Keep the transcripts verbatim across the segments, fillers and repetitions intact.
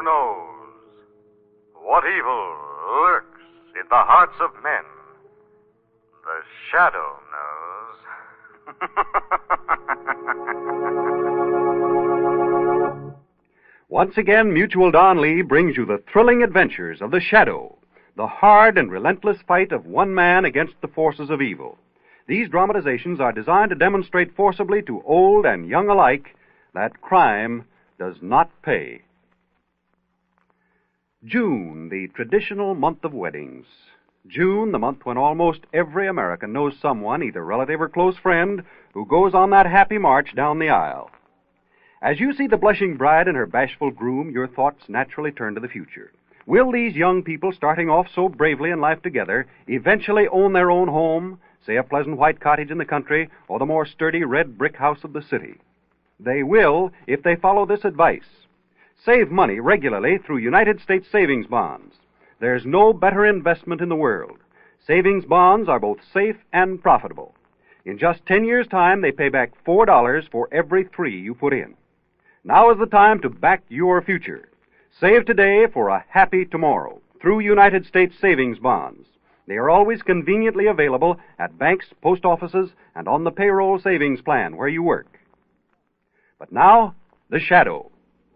knows what evil lurks in the hearts of men? The Shadow knows. Once again, Mutual Don Lee brings you the thrilling adventures of The Shadow, the hard and relentless fight of one man against the forces of evil. These dramatizations are designed to demonstrate forcibly to old and young alike that crime does not pay. June, the traditional month of weddings. June, the month when almost every American knows someone, either relative or close friend, who goes on that happy march down the aisle. As you see the blushing bride and her bashful groom, your thoughts naturally turn to the future. Will these young people, starting off so bravely in life together, eventually own their own home, say a pleasant white cottage in the country, or the more sturdy red brick house of the city? They will, if they follow this advice. Save money regularly through United States savings bonds. There's no better investment in the world. Savings bonds are both safe and profitable. In just ten years' time, they pay back four dollars for every three you put in. Now is the time to back your future. Save today for a happy tomorrow through United States savings bonds. They are always conveniently available at banks, post offices, and on the payroll savings plan where you work. But now, The Shadow.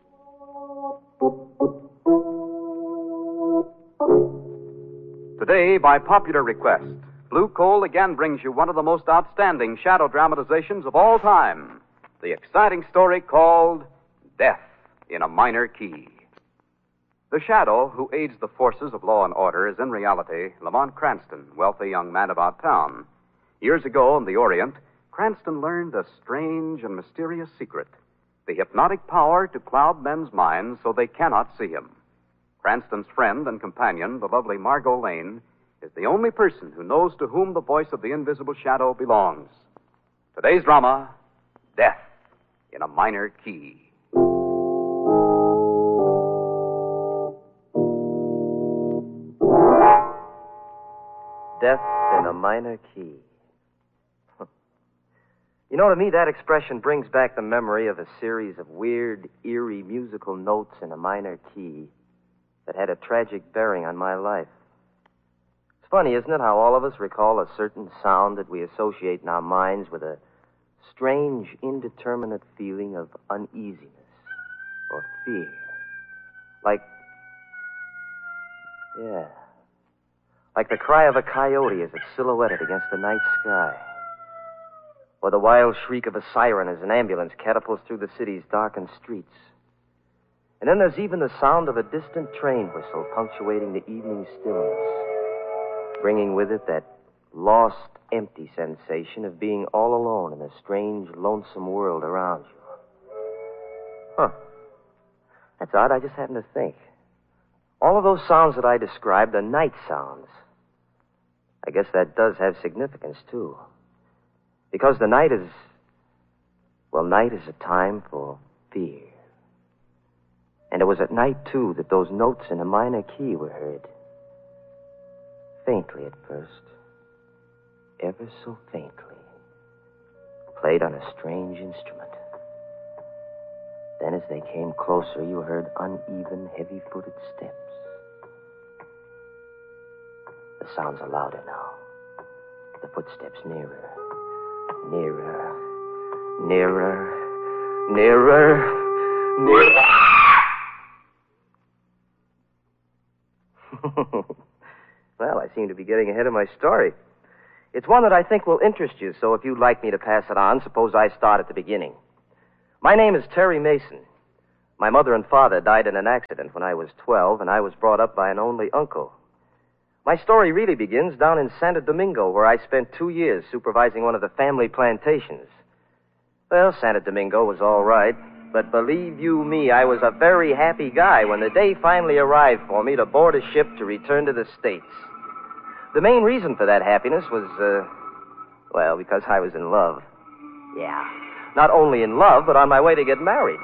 Today, by popular request, Blue Coal again brings you one of the most outstanding shadow dramatizations of all time. The exciting story called Death in a Minor Key. The Shadow, who aids the forces of law and order, is in reality Lamont Cranston, wealthy young man about town. Years ago in the Orient, Cranston learned a strange and mysterious secret, the hypnotic power to cloud men's minds so they cannot see him. Cranston's friend and companion, the lovely Margot Lane, is the only person who knows to whom the voice of the invisible shadow belongs. Today's drama, Death in a Minor Key. Death in a minor key. You know, to me, that expression brings back the memory of a series of weird, eerie musical notes in a minor key that had a tragic bearing on my life. It's funny, isn't it, how all of us recall a certain sound that we associate in our minds with a strange, indeterminate feeling of uneasiness or fear. Like, yeah, like the cry of a coyote as it's silhouetted against the night sky. Or the wild shriek of a siren as an ambulance catapults through the city's darkened streets. And then there's even the sound of a distant train whistle punctuating the evening stillness, bringing with it that lost, empty sensation of being all alone in a strange, lonesome world around you. Huh. That's odd. I just happened to think. All of those sounds that I described are night sounds. I guess that does have significance, too. Because the night is... Well, night is a time for fear. And it was at night, too, that those notes in a minor key were heard. Faintly at first. Ever so faintly. Played on a strange instrument. Then as they came closer, you heard uneven, heavy-footed steps. The sounds are louder now. The footsteps nearer. Nearer. Nearer. Nearer. Nearer. Well, I seem to be getting ahead of my story. It's one that I think will interest you, so if you'd like me to pass it on, suppose I start at the beginning. My name is Terry Mason. My mother and father died in an accident when I was twelve, and I was brought up by an only uncle. My story really begins down in Santo Domingo, where I spent two years supervising one of the family plantations. Well, Santo Domingo was all right, but believe you me, I was a very happy guy when the day finally arrived for me to board a ship to return to the States. The main reason for that happiness was, uh, well, because I was in love. Yeah, not only in love, but on my way to get married.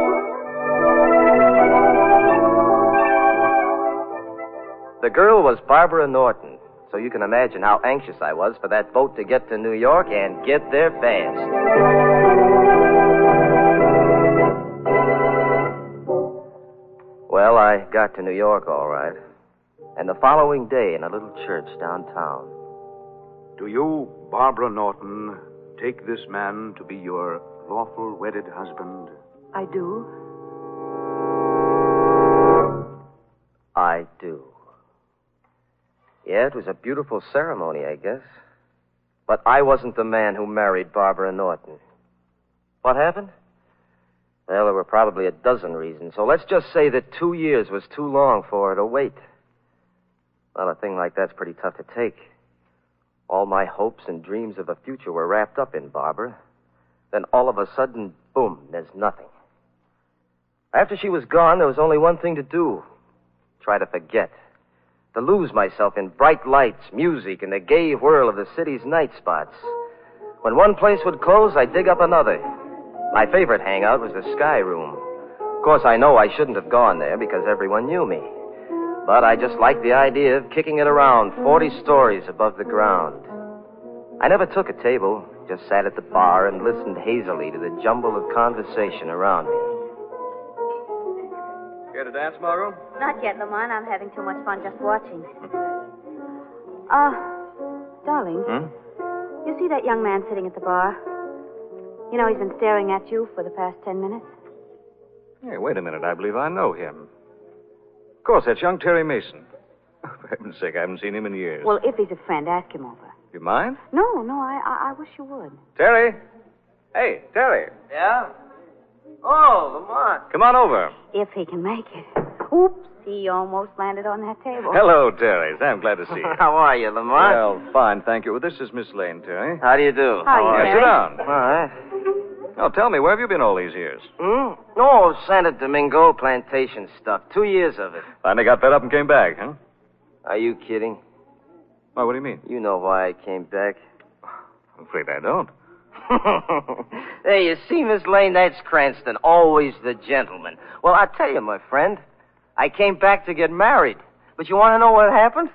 The girl was Barbara Norton, so you can imagine how anxious I was for that boat to get to New York and get there fast. Well, I got to New York all right. And the following day in a little church downtown. Do you, Barbara Norton, take this man to be your lawful wedded husband? I do. I do. Yeah, it was a beautiful ceremony, I guess. But I wasn't the man who married Barbara Norton. What happened? Well, there were probably a dozen reasons. So let's just say that two years was too long for her to wait. Well, a thing like that's pretty tough to take. All my hopes and dreams of a future were wrapped up in Barbara. Then all of a sudden, boom, there's nothing. After she was gone, there was only one thing to do. Try to forget. To lose myself in bright lights, music, and the gay whirl of the city's night spots. When one place would close, I'd dig up another. My favorite hangout was the Sky Room. Of course, I know I shouldn't have gone there because everyone knew me. But I just liked the idea of kicking it around forty stories above the ground. I never took a table, just sat at the bar and listened hazily to the jumble of conversation around me. Care to dance, Margot? Not yet, Lamont. I'm having too much fun just watching. Uh, darling. Hmm? You see that young man sitting at the bar? You know, he's been staring at you for the past ten minutes. Hey, wait a minute. I believe I know him. Of course, that's young Terry Mason. For heaven's sake, I haven't seen him in years. Well, if he's a friend, ask him over. You mind? No, no, I, I, I wish you would. Terry? Hey, Terry. Yeah? Oh, Lamont. Come on over. If he can make it. Oops, he almost landed on that table. Hello, Terry. I'm glad to see you. How are you, Lamont? Well, fine, thank you. Well, this is Miss Lane, Terry. How do you do? How are you, Yeah, Terry? sit down. All right. Now, tell me, where have you been all these years? Hmm? Oh, Santo Domingo plantation stuff. Two years of it. Finally got fed up and came back, huh? Are you kidding? Why, what do you mean? You know why I came back. I'm afraid I don't. Hey, you see, Miss Lane, that's Cranston, always the gentleman. Well, I tell you, my friend, I came back to get married. But you want to know what happened?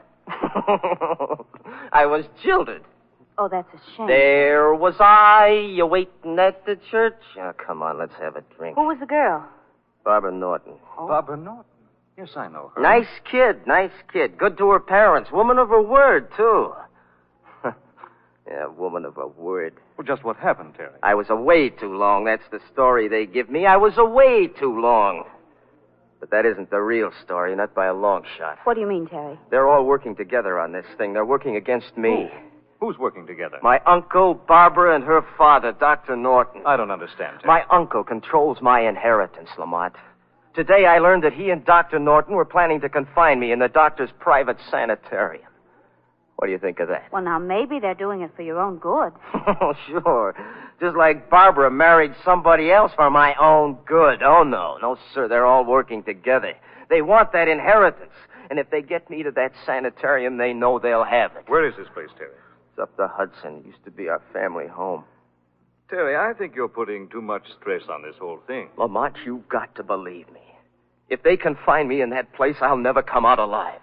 I was jilted. Oh, that's a shame. There was I, you waiting at the church. Oh, come on, let's have a drink. Who was the girl? Barbara Norton. Oh. Barbara Norton. Yes, I know her. Nice kid, nice kid. Good to her parents. Woman of her word, too. Yeah, woman of her word. Well, just what happened, Terry? I was away too long. That's the story they give me. I was away too long. But that isn't the real story, not by a long shot. What do you mean, Terry? They're all working together on this thing. They're working against me. Who? Who's working together? My uncle, Barbara, and her father, Doctor Norton. I don't understand, Terry. My uncle controls my inheritance, Lamont. Today I learned that he and Doctor Norton were planning to confine me in the doctor's private sanitarium. What do you think of that? Well, now, maybe they're doing it for your own good. Oh, sure. Just like Barbara married somebody else for my own good. Oh, no. No, sir. They're all working together. They want that inheritance. And if they get me to that sanitarium, they know they'll have it. Where is this place, Terry? It's up the Hudson. It used to be our family home. Terry, I think you're putting too much stress on this whole thing. Lamont, you've got to believe me. If they confine me in that place, I'll never come out alive.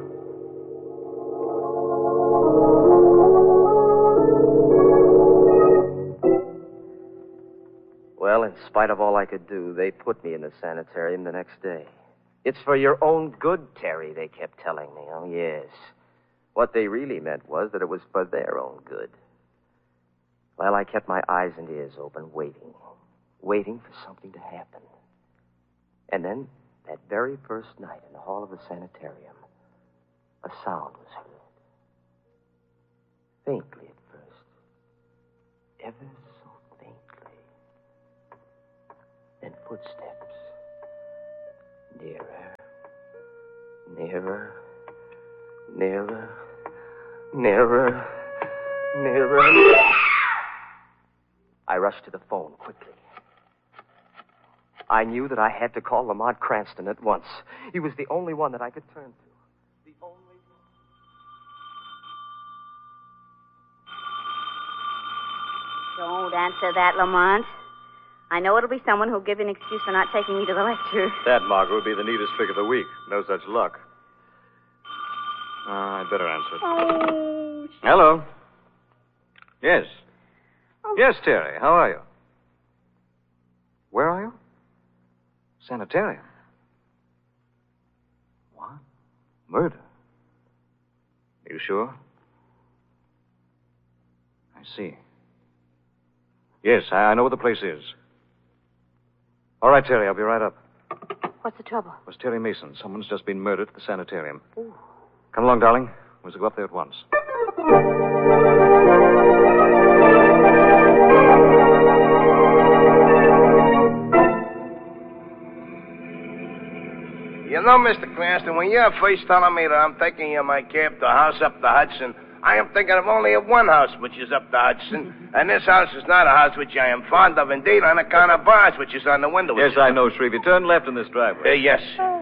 Well, in spite of all I could do, they put me in the sanitarium the next day. It's for your own good, Terry, they kept telling me. Oh, yes. What they really meant was that it was for their own good. Well, I kept my eyes and ears open, waiting. Waiting for something to happen. And then, that very first night in the hall of the sanitarium, a sound was heard. Faintly at first. Ever so faintly. Then footsteps. Nearer. Nearer. Nearer. Nearer. Nearer. I rushed to the phone quickly. I knew that I had to call Lamont Cranston at once. He was the only one that I could turn to. The only one. Don't answer that, Lamont. I know it'll be someone who'll give you an excuse for not taking me to the lecture. That, Margaret, would be the neatest trick of the week. No such luck. Uh, I'd better answer it. Oh. Hello. Yes. Oh. Yes, Terry. How are you? Where are you? Sanitarium. Murder? Are you sure? I see. Yes, I I know where the place is. All right, Terry, I'll be right up. What's the trouble? It was Terry Mason. Someone's just been murdered at the sanitarium. Ooh. Come along, darling. We shall go up there at once. You know, Mister Cranston, when you're first telling me that I'm taking you in my cab to a house up the Hudson, I am thinking of only of one house, which is up the Hudson. And this house is not a house which I am fond of, indeed, on account of bars, which is on the window. Yes, I know, Shrevey. Turn left in this driveway. Uh, yes.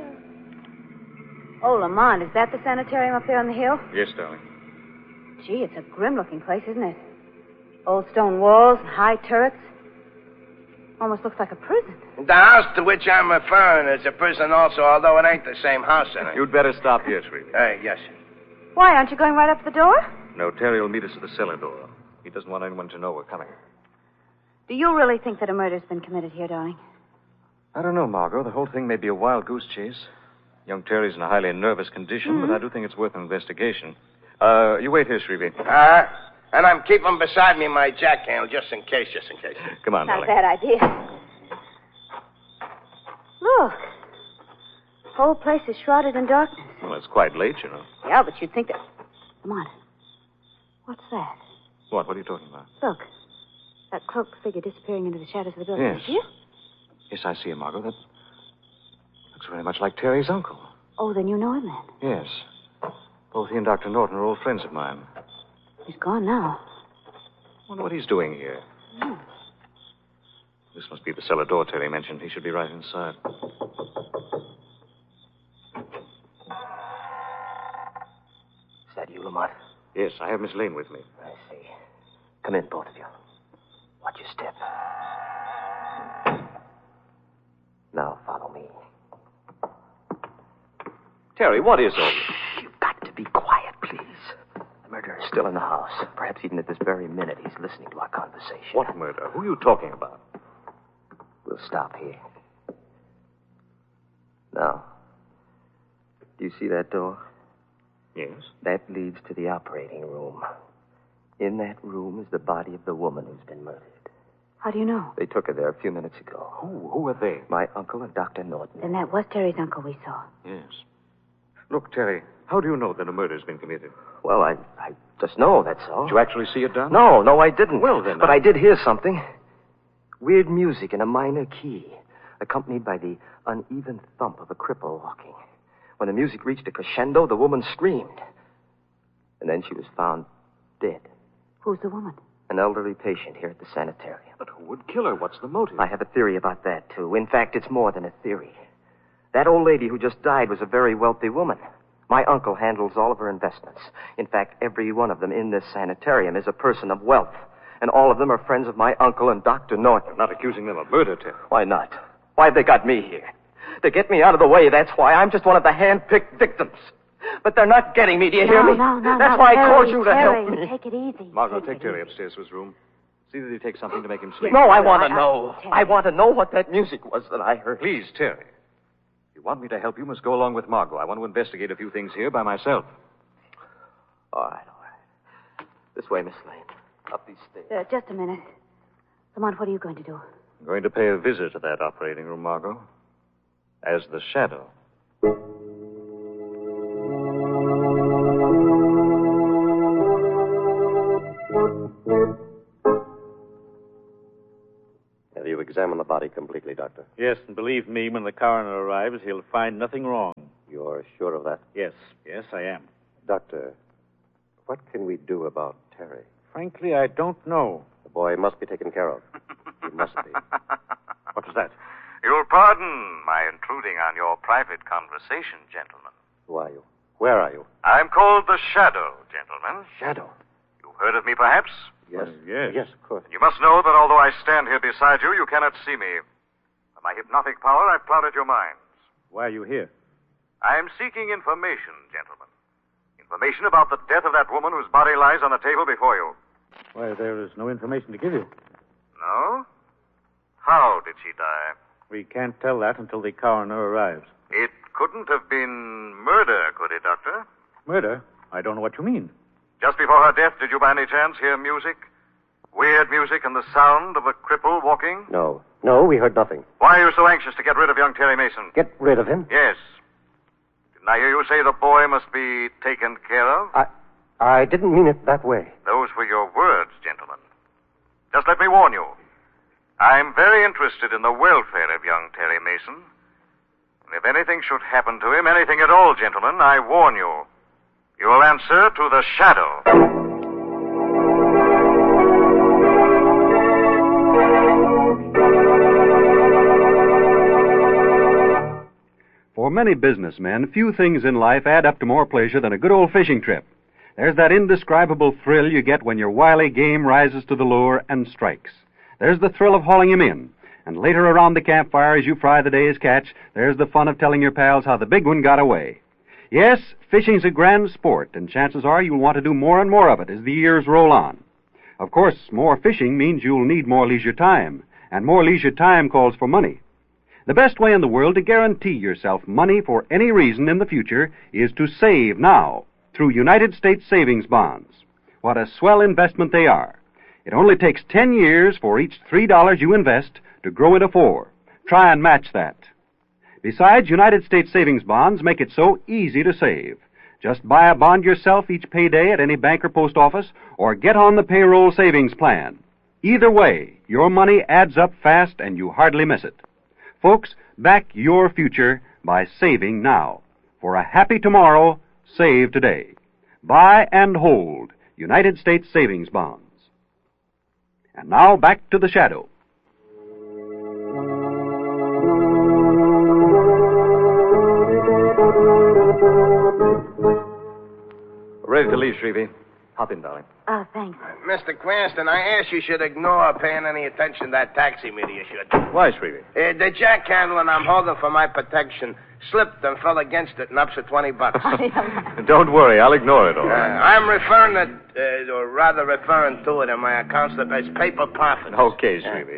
Oh, Lamont, is that the sanitarium up there on the hill? Yes, darling. Gee, it's a grim-looking place, isn't it? Old stone walls and high turrets. Almost looks like a prison. The house to which I'm referring is a prison also, although it ain't the same house in it. You'd better stop here, Shrevey. Uh, yes. Why, aren't you going right up the door? No, Terry will meet us at the cellar door. He doesn't want anyone to know we're coming. Do you really think that a murder's been committed here, darling? I don't know, Margot. The whole thing may be a wild goose chase. Young Terry's in a highly nervous condition, mm-hmm. but I do think it's worth an investigation. Uh, you wait here, Shrevey. Uh, and I'm keeping beside me my jack handle, just in case, just in case. Come on, Not darling. a bad idea. Look. The whole place is shrouded in darkness. Well, it's quite late, you know. Yeah, but you'd think that... Come on. What's that? What? What are you talking about? Look. That cloaked figure disappearing into the shadows of the building. Yes. See you? Yes, I see him, Margot. That looks very much like Terry's uncle. Oh, then you know him then? Yes. Both he and Doctor Norton are old friends of mine. He's gone now. I wonder what he's doing here. Hmm. This must be the cellar door Terry mentioned. He should be right inside. Is that you, Lamont? Yes, I have Miss Lane with me. I see. Come in, both of you. Watch your step. Now follow me. Terry, what is all this? You've got to be quiet, please. The murderer is still in the house. Perhaps even at this very minute he's listening to our conversation. What murder? Who are you talking about? We'll stop here. Now, do you see that door? Yes. That leads to the operating room. In that room is the body of the woman who's been murdered. How do you know? They took her there a few minutes ago. Who? Who are they? My uncle and Doctor Norton. Then that was Terry's uncle we saw. Yes. Look, Terry, how do you know that a murder's been committed? Well, I, I just know, that's all. Did you actually see it done? No, no, I didn't. Well, then, But I... I did hear something. Weird music in a minor key, accompanied by the uneven thump of a cripple walking. When the music reached a crescendo, the woman screamed. And then she was found dead. Who's the woman? An elderly patient here at the sanitarium. But who would kill her? What's the motive? I have a theory about that, too. In fact, it's more than a theory. That old lady who just died was a very wealthy woman. My uncle handles all of her investments. In fact, every one of them in this sanitarium is a person of wealth. And all of them are friends of my uncle and Doctor Norton. I'm not accusing them of murder, Terry. Why not? Why have they got me here? To get me out of the way, that's why. I'm just one of the hand-picked victims. But they're not getting me, do you hear no, me? No, no, That's no, why Terry, I called you to Terry, help me. Take it easy. Margot, take take it Terry easy. upstairs to his room. See that he takes something to make him sleep. No, I want to I- know. Terry. I want to know what that music was that I heard. Please, Terry. If you want me to help, you must go along with Margot. I want to investigate a few things here by myself. All right, all right. This way, Miss Lane. Up these stairs. Uh, just a minute. Lamont, what are you going to do? I'm going to pay a visit to that operating room, Margot. As the Shadow. Have you examined the body completely, Doctor? Yes, and believe me, when the coroner arrives, he'll find nothing wrong. You're sure of that? Yes, yes, I am. Doctor, what can we do about Terry? Frankly, I don't know. The boy must be taken care of. He must be. What was that? You'll pardon my intruding on your private conversation, gentlemen. Who are you? Where are you? I'm called the Shadow, gentlemen. Shadow. You've heard of me, perhaps? Yes. Uh, yes. Yes, of course. You must know that although I stand here beside you, you cannot see me. By my hypnotic power, I've clouded your minds. Why are you here? I am seeking information, gentlemen. Information about the death of that woman whose body lies on the table before you. Why, there is no information to give you. No? How did she die? We can't tell that until the coroner arrives. It couldn't have been murder, could it, Doctor? Murder? I don't know what you mean. Just before her death, did you by any chance hear music? Weird music and the sound of a cripple walking? No. No, we heard nothing. Why are you so anxious to get rid of young Terry Mason? Get rid of him? Yes. Didn't I hear you say the boy must be taken care of? I I didn't mean it that way. Those were your words, gentlemen. Just let me warn you. I'm very interested in the welfare of young Terry Mason. And if anything should happen to him, anything at all, gentlemen, I warn you, you'll answer to the Shadow. For many businessmen, few things in life add up to more pleasure than a good old fishing trip. There's that indescribable thrill you get when your wily game rises to the lure and strikes. There's the thrill of hauling him in. And later around the campfire as you fry the day's catch, there's the fun of telling your pals how the big one got away. Yes, fishing's a grand sport, and chances are you'll want to do more and more of it as the years roll on. Of course, more fishing means you'll need more leisure time, and more leisure time calls for money. The best way in the world to guarantee yourself money for any reason in the future is to save now through United States savings bonds. What a swell investment they are. It only takes ten years for each three dollars you invest to grow into four. Try and match that. Besides, United States savings bonds make it so easy to save. Just buy a bond yourself each payday at any bank or post office, or get on the payroll savings plan. Either way, your money adds up fast and you hardly miss it. Folks, back your future by saving now. For a happy tomorrow, save today. Buy and hold United States savings bonds. And now back to the Shadow. Ready to leave, Shrevey. Hop in, darling. Oh, thanks. Mister Cranston, I ask you should ignore paying any attention to that taxi meter you should. Why, Shrevey? Uh, the jack handle I'm holding for my protection slipped and fell against it and upset twenty bucks. Don't worry, I'll ignore it, all Uh, right. I'm referring it, uh, or rather referring to it in my account slip as paper profits. Okay, Shrevey.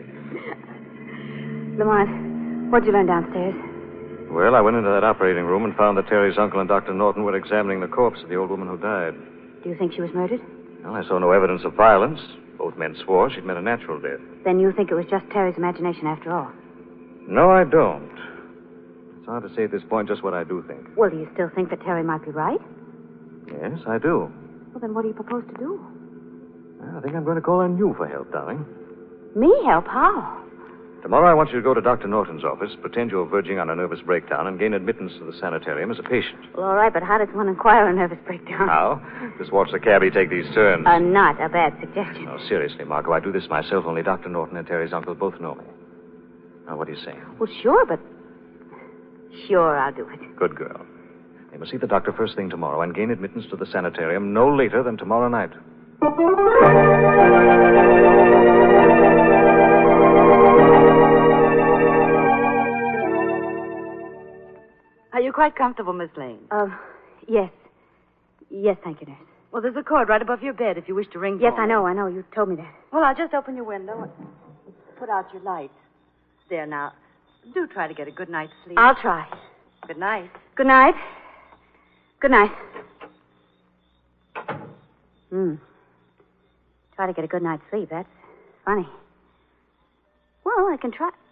Lamont, what'd you learn downstairs? Well, I went into that operating room and found that Terry's uncle and Doctor Norton were examining the corpse of the old woman who died. Do you think she was murdered? Well, I saw no evidence of violence. Both men swore she'd met a natural death. Then you think it was just Terry's imagination after all? No, I don't. It's hard to say at this point just what I do think. Well, do you still think that Terry might be right? Yes, I do. Well, then what do you propose to do? Well, I think I'm going to call on you for help, darling. Me help? How? Tomorrow I want you to go to Doctor Norton's office, pretend you're verging on a nervous breakdown, and gain admittance to the sanitarium as a patient. Well, all right, but how does one acquire a nervous breakdown? How? Just watch the cabbie take these turns. Uh, not a bad suggestion. No, seriously, Margot, I do this myself. Only Doctor Norton and Terry's uncle both know me. Now, what do you say? Well, sure, but... Sure, I'll do it. Good girl. You must see the doctor first thing tomorrow and gain admittance to the sanitarium no later than tomorrow night. Are you quite comfortable, Miss Lane? Uh, yes. Yes, thank you, nurse. Well, there's a cord right above your bed if you wish to ring Yes, for I me. know, I know. You told me that. Well, I'll just open your window and put out your light. There, now. Do try to get a good night's sleep. I'll try. Good night. Good night. Good night. Hmm. Try to get a good night's sleep. That's funny. Well, I can try.